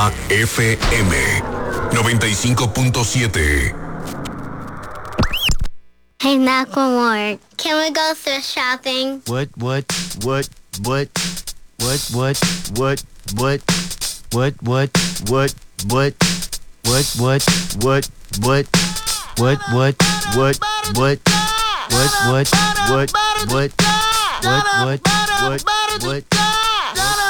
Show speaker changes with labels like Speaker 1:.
Speaker 1: Guapa FM 95.7.
Speaker 2: Hey, Macklemore, can we go thrift shopping?
Speaker 3: What?